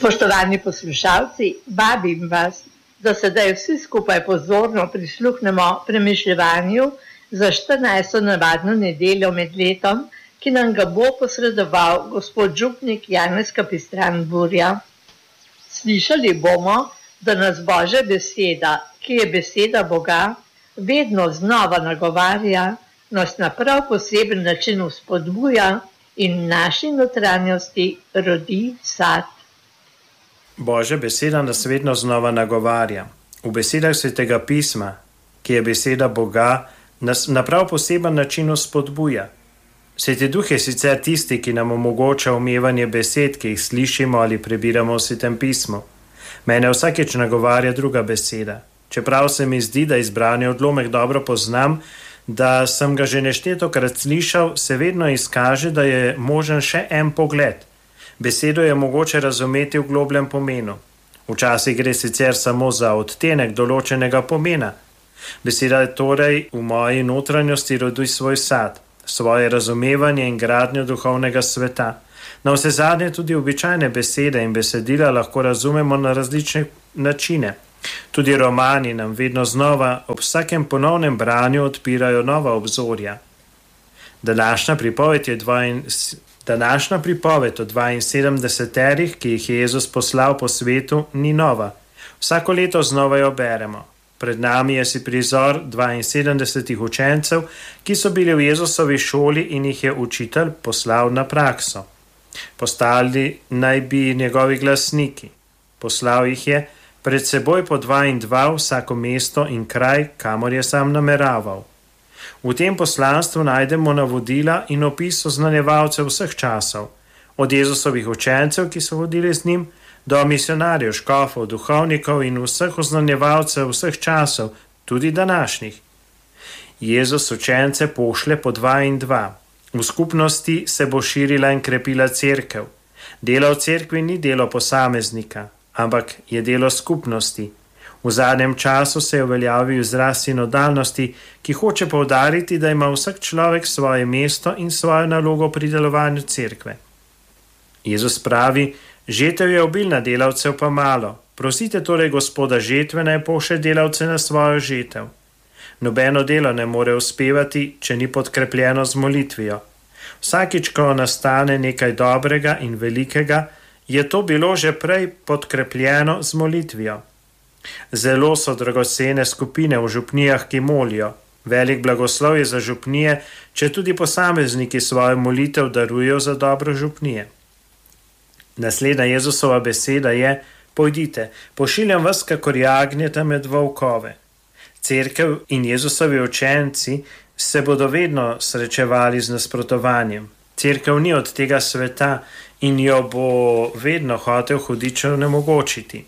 Spoštovani poslušalci, vabim vas, da sedaj vsi skupaj pozorno prisluhnemo premišljevanju za 14. navadno nedeljo med letom, ki nam ga bo posredoval gospod župnik Janez Kapistran Burja. Slišali bomo, da nas Božja beseda, ki je beseda Boga, vedno znova nagovarja, nas na prav poseben način vzpodbuja in v naši notranjosti rodi sad. Božja beseda nas vedno znova nagovarja. V besedah Svetega pisma, ki je beseda Boga, nas na prav poseben način vzpodbuja. Sveti Duh je sicer tisti, ki nam omogoča umevanje besed, ki jih slišimo ali prebiramo v Svetem pismu. Mene vsakeč nagovarja druga beseda. Čeprav se mi zdi, da izbrani odlomek dobro poznam, da sem ga že neštetokrat slišal, se vedno izkaže, da je možen še en pogled. Besedo je mogoče razumeti v globljem pomenu. Včasih gre sicer samo za odtenek določenega pomena. Beseda je torej v moji notranjosti rodi svoj sad, svoje razumevanje in gradnjo duhovnega sveta. Na vse zadnje tudi običajne besede in besedila lahko razumemo na različne načine. Tudi romani nam vedno znova ob vsakem ponovnem branju odpirajo nova obzorja. Današnja pripoved o 72, ki jih je Jezus poslal po svetu, ni nova. Vsako leto znova jo beremo. Pred nami je si prizor 72 učencev, ki so bili v Jezusovi šoli in jih je učitelj poslal na prakso. Postali naj bi njegovi glasniki. Poslal jih je pred seboj po 2 in 2 vsako mesto in kraj, kamor je sam nameraval. V tem poslanstvu najdemo navodila in opis oznanjevalcev vseh časov, od Jezusovih učencev, ki so hodili z njim, do misionarjev, škofov, duhovnikov in vseh oznanjevalcev vseh časov, tudi današnjih. Jezus učence pošlje po 2 in 2. V skupnosti se bo širila in krepila cerkev. Delo v cerkvi ni delo posameznika, ampak je delo skupnosti. V zadnjem času se je uveljavil izraz sinodalnosti, ki hoče poudariti, da ima vsak človek svoje mesto in svojo nalogo pri delovanju cerkve. Jezus pravi, žetev je obilna, delavcev pa malo. Prosite torej Gospoda žetve, naj pošlje delavce na svojo žetev. Nobeno delo ne more uspevati, če ni podkrepljeno z molitvijo. Vsakič, ko nastane nekaj dobrega in velikega, je to bilo že prej podkrepljeno z molitvijo. Zelo so dragocene skupine v župnijah, ki molijo. Velik blagoslov je za župnije, če tudi posamezniki svojo molitev darujejo za dobro župnije. Naslednja Jezusova beseda je: pojdite, pošiljam vas kakor jagnjeta med volkove. Cerkev in Jezusovi učenci se bodo vedno srečevali z nasprotovanjem. Cerkev ni od tega sveta in jo bo vedno hotel hudičev onemogočiti.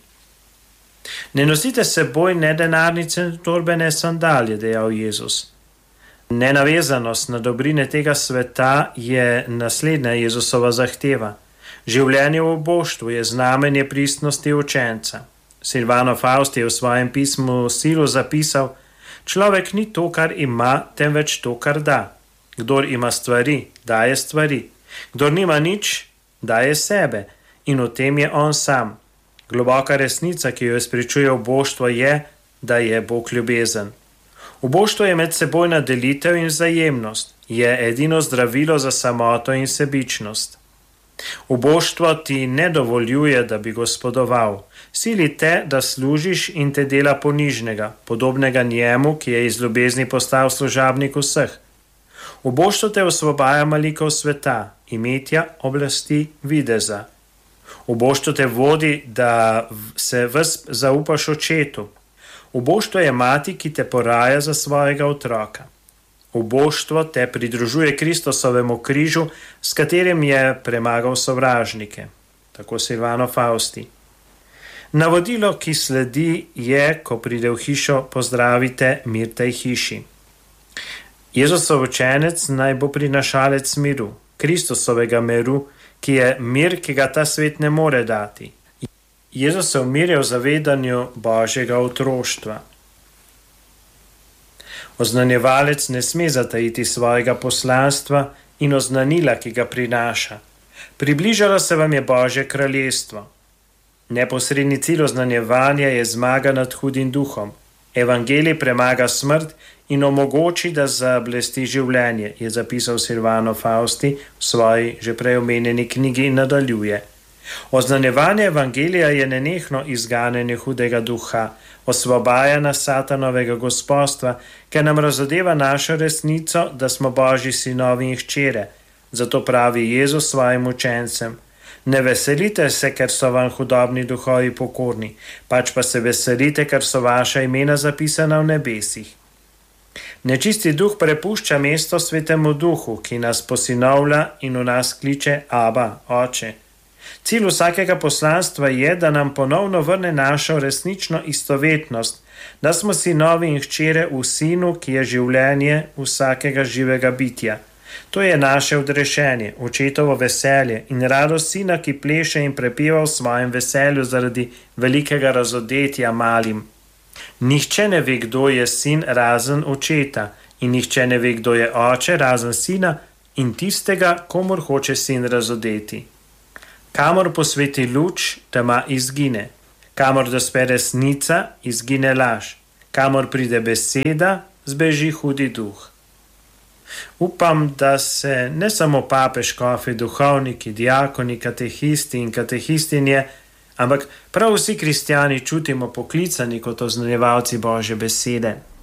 Ne nosite seboj ne denarnice, torbe, ne sandalje, dejal Jezus. Nenavezanost na dobrine tega sveta je naslednja Jezusova zahteva. Življenje v oboštvu je znamenje pristnosti učenca. Silvano Fausti je v svojem pismu Silu zapisal: človek ni to, kar ima, temveč to, kar da. Kdor ima stvari, daje stvari. Kdor nima nič, daje sebe. In v tem je on sam. Globoka resnica, ki jo izpričuje oboštvo, je, da je Bog ljubezen. Oboštvo je medsebojna delitev in vzajemnost. Je edino zdravilo za samoto in sebičnost. Oboštvo ti ne dovoljuje, da bi gospodoval. Sili te, da služiš in te dela ponižnega, podobnega njemu, ki je iz ljubezni postal služabnik vseh. Oboštvo te osvobaja malikov sveta, imetja, oblasti, videza. Oboštvo te vodi, da se ves zaupaš očetu. Oboštvo je mati, ki te poraja za svojega otroka. Oboštvo te pridružuje Kristusovemu križu, s katerim je premagal sovražnike. Tako Silvano Fausti. Navodilo, ki sledi, je, ko pride v hišo, pozdravite, mir tej hiši. Jezusov učenec naj bo prinašalec miru, Kristusovega miru, ki je mir, ki ga ta svet ne more dati. Jezusov mir je v zavedanju Božjega otroštva. Oznanjevalec ne sme zatajiti svojega poslanstva in oznanila, ki ga prinaša. Približalo se vam je Božje kraljestvo. Neposredni cilj oznanjevanja je zmaga nad hudim duhom. Evangelij premaga smrt in omogoči, da zablesti življenje, je zapisal Silvano Fausti v svoji že prej omenjeni knjigi in nadaljuje. Oznanjevanje evangelija je nenehno izganjanje hudega duha, osvobajanja satanovega gospodstva, ker nam razodeva našo resnico, da smo Božji sinovi in hčere. Zato pravi Jezus svojim učencem: ne veselite se, ker so vam hudobni duhovi pokorni, pač pa se veselite, ker so vaša imena zapisana v nebesih. Nečisti duh prepušča mesto svetemu duhu, ki nas posinovlja in v nas kliče Aba, Oče. Cilj vsakega poslanstva je, da nam ponovno vrne našo resnično istovetnost, da smo sinovi in hčere v Sinu, ki je življenje vsakega živega bitja. To je naše odrešenje, očetovo veselje in radost Sina, ki pleše in prepeva v svojem veselju zaradi velikega razodetja malim. Nihče ne ve, kdo je sin razen očeta, in nihče ne ve, kdo je oče razen sina in tistega, komur hoče sin razodeti. Kamor posveti luč, tema izgine. Kamor dospe resnica, izgine laž. Kamor pride beseda, zbeži hudi duh. Upam, da se ne samo pape, škofi, duhovniki, diakoni, katehisti in katehistinje, ampak prav vsi kristjani čutimo poklicani kot oznanjevalci Božje besede.